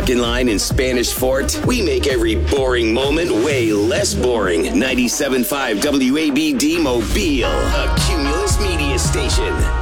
Bucket Line and Spanish Fort, we make every boring moment way less boring. 97.5 WABD Mobile, a Cumulus media station.